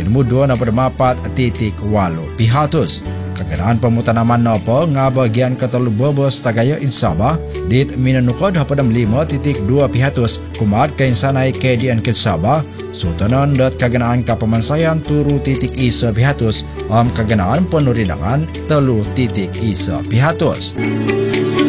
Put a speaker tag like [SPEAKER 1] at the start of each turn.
[SPEAKER 1] Nombor 2 na pada 4.8 pihatus. Kaganaan pemutanaman napa nga bagian katelu bobos tagaya insaba dit minanukod pada 5.2 pihatus kumat kainsanay KDN Sabah sutanan dat kaganaan kapamansayan turu titik isa pihatus kaganaan penuridangan 3.1 pihatus.